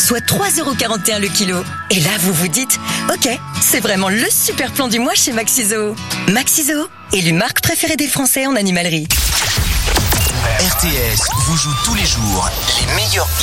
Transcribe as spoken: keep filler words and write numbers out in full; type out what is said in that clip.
soit trois euros quarante et un le kilo. Et là, vous vous dites, ok, c'est vraiment le super plan du mois chez Maxiso. Maxiso, élu marque préférée des Français en animalerie. R T S vous joue tous les jours les meilleurs